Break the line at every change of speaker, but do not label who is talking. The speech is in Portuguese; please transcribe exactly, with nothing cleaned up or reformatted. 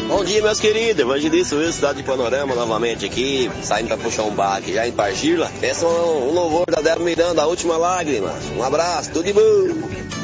Bom dia, meus queridos. Evangelista Wilson, cidade de Panorama, novamente aqui, saindo pra puxar um bar aqui já em Pargila. Peça um, um louvor da Débora Miranda, A Última Lágrima. Um abraço, tudo de bom.